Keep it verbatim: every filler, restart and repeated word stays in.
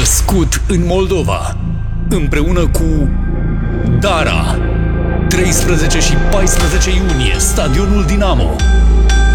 născut în Moldova, împreună cu Dara. treisprezece și paisprezece iunie, Stadionul Dinamo.